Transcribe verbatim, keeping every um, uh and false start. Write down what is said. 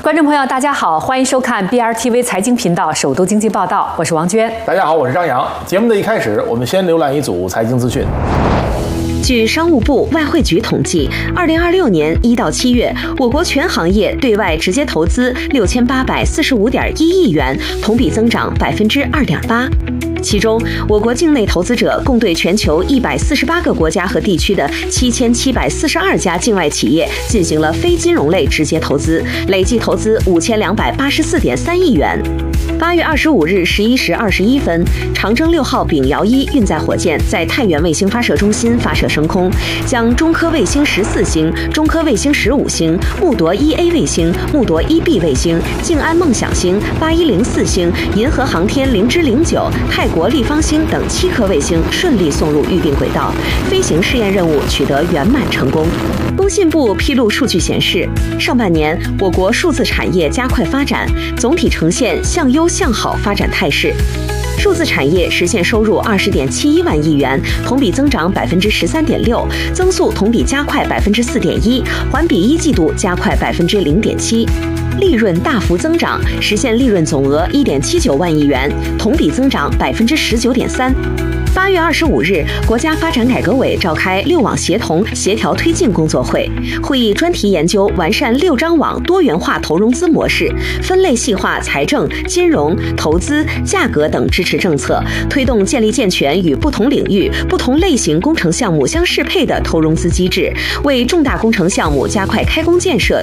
观众朋友，大家好，欢迎收看 B R T V 财经频道首都经济报道，我是王娟。 大家好，我是张扬。节目的一开始，我们先浏览一组财经资讯。 据商务部外汇局统计，二零二六年一到七月，我国全行业对外直接投资六千八百四十五点一亿元，同比增长百分之二点八。其中，我国境内投资者共对全球一百四十八个国家和地区的七千七百四十二家境外企业进行了非金融类直接投资，累计投资五千两百八十四点三亿元。八月二十五日十一时二十一分，长征六号丙遥一运载火箭在太原卫星发射中心发射升空，将中科卫星十四星、中科卫星十五星、木铎一 A 卫星、木铎一 B 卫星、静安梦想星、八一零四星、银河航天零之零九、泰国立方星等七颗卫星顺利送入预定轨道，飞行试验任务取得圆满成功。工信部披露数据显示，上半年我国数字产业加快发展，总体呈现向优向好发展态势。数字产业实现收入二十点七一万亿元，同比增长百分之十三点六，增速同比加快百分之四点一，环比一季度加快百分之零点七。利润大幅增长，实现利润总额一点七九万亿元，同比增长百分之十九点三。八月二十五日，国家发展改革委召开六网协同协调推进工作会，会议专题研究完善六张网多元化投融资模式，分类细化财政、金融、投资、价格等支持政策，推动建立健全与不同领域、不同类型工程项目相适配的投融资机制，为重大工程项目加快开工建设